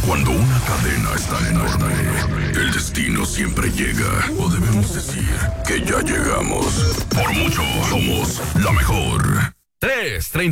Cuando una cadena es tan enorme, el destino siempre llega. O debemos decir que ya llegamos. Por mucho, somos la mejor. 3:30